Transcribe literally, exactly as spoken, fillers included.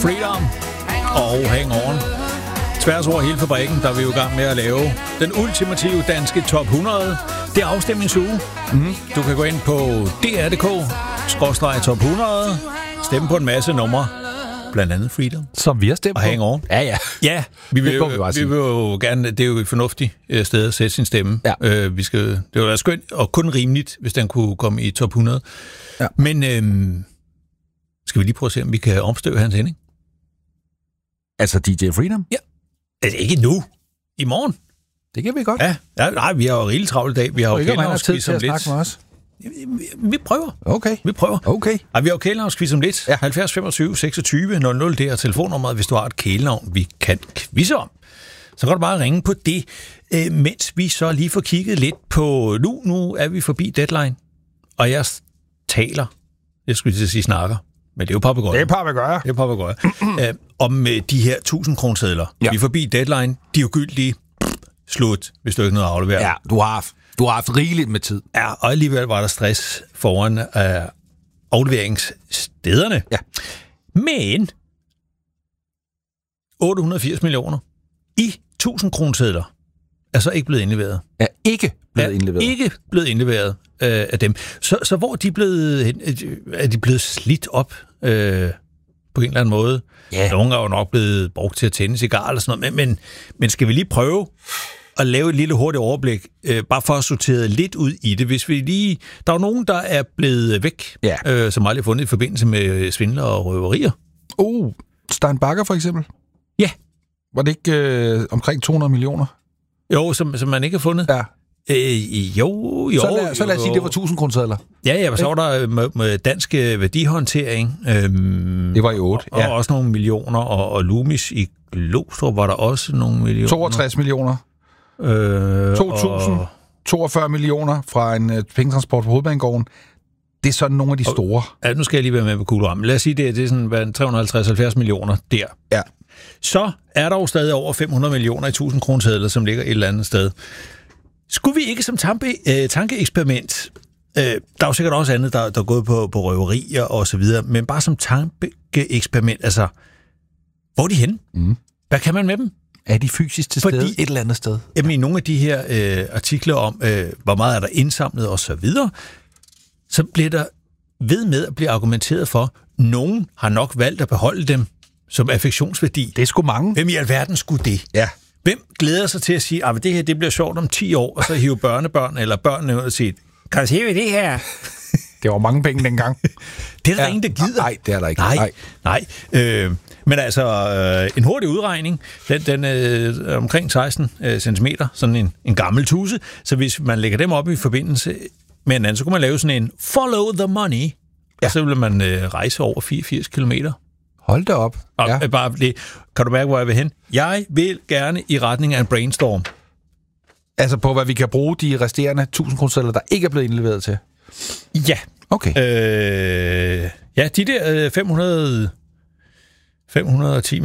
Freedom og Hang On. Tværs over hele fabrikken, der er vi jo i gang med at lave den ultimative danske top hundrede. Det er afstemningsuge. Mm. Du kan gå ind på d r punktum d k skråstreg top hundrede, stemme på en masse numre, blandt andet Freedom. Som vi har stemt og Hang On. Ja, ja. Ja, vi vil, det jo, vi, vi vil jo gerne, det er jo et fornuftigt sted at sætte sin stemme. Ja. Øh, vi skal, det ville være skønt og kun rimeligt, hvis den kunne komme i top hundrede. Ja. Men øhm, skal vi lige prøve at se, om vi kan omstøve hans Henning? Altså D J Freedom? Ja. Altså ikke nu. I morgen. Det kan vi godt. Ja, ja nej, vi har jo rigeligt travlt i dag. Vi har jo kælenavnsquiz om lidt. Vi, vi prøver. Okay. Vi prøver. Okay. Ja, vi har jo kælenavnsquiz om lidt. Ja. halvfjerds femogtyve seksogtyve nul nul, det er telefonnummeret, hvis du har et kælenavn, vi kan quizze om. Så kan du bare ringe på det, øh, mens vi så lige får kigget lidt på... Nu, nu er vi forbi deadline, og jeg taler, jeg skulle lige sige snakker, men det er jo papegøjer. Det er papegøjer. Det er papegøjer. øh, om øh, de her tusind kronesedler. Ja. Vi er forbi deadline, de er jo gyldige. Slut, hvis du ikke noget at aflevere. Ja, du har haft, du har haft rigeligt med tid. Ja, og alligevel var der stress foran øh, afleveringsstederne. Ja. Men otte hundrede og firs millioner i tusind kronesedler er så ikke blevet indleveret. Er ikke blevet er indleveret. ikke blevet indleveret øh, af dem. Så, så hvor er de blevet, er de blevet slidt op øh, på en eller anden måde? Ja. Nogle er jo nok blevet brugt til at tænde cigar eller sådan noget, men, men, men skal vi lige prøve at lave et lille hurtigt overblik, øh, bare for at sortere lidt ud i det. Hvis vi lige, der er jo nogen, der er blevet væk, Ja. øh, som aldrig er fundet i forbindelse med svindler og røverier. Oh, Stein Bakker for eksempel. Ja. Var det ikke øh, omkring to hundrede millioner? Jo, som, som man ikke har fundet. Ja. Øh, jo, jo. Så lad, så lad os sige, det var tusind kronesedler. Ja, ja, så var der med, med dansk værdihåndtering. Øhm, Det var i otte, og, ja. og også nogle millioner, og, og Loomis i Glostrup var der også nogle millioner. toogtres millioner. Øh, to tusind toogfyrre millioner fra en uh, pengetransport på Hovedbanegården. Det er sådan nogle af de store. Ja, nu skal jeg lige være med på kuglerammen. Lad os sige, det, det er sådan hvad, tre hundrede og halvtreds til halvfjerds millioner der. Ja. Så er der jo stadig over fem hundrede millioner i tusind kronesedler, som ligger et eller andet sted. Skulle vi ikke som tanke, øh, tankeeksperiment, øh, der er jo sikkert også andet, der, der er gået på, på røverier og så videre, men bare som tankeeksperiment, altså, hvor er de henne? Mm. Hvad kan man med dem? Er de fysisk til Fordi- stede et eller andet sted? Jamen, i nogle af de her øh, artikler om, øh, hvor meget er der indsamlet og så videre, så bliver der ved med at blive argumenteret for, nogen har nok valgt at beholde dem som affektionsværdi. Det er sgu mange. Hvem i alverden skulle det? Ja. Hvem glæder sig til at sige, at det her det bliver sjovt om ti år, og så hive børnebørn eller børnene ud og sige, kan du se ved det her? Det var mange penge dengang. Det er der Ja. ingen, der gider. Nej, det er der ikke. Nej, Nej. nej. Øh, men altså, øh, en hurtig udregning, den, den øh, er omkring seksten øh, centimeter, sådan en, en gammel tuse, så hvis man lægger dem op i forbindelse med en anden, så kunne man lave sådan en follow the money, ja. Og så vil man øh, rejse over fireogfirs kilometer. Hold da op. Og Ja. ja. bare det, kan du mærke, hvor jeg vil hen? Jeg vil gerne i retning af en brainstorm. Altså på, hvad vi kan bruge de resterende tusind kronesedler, der ikke er blevet indleveret til. Ja. Okay. Øh, ja, de der øh, fem hundrede, fem hundrede og ti